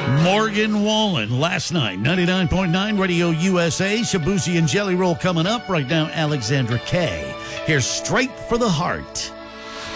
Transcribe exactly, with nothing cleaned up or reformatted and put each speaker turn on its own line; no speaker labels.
Morgan Wallen last night, ninety-nine point nine Radio U S A. Shabuzi and Jelly Roll coming up. Right now, Alexandra Kay. Here's Straight for the Heart.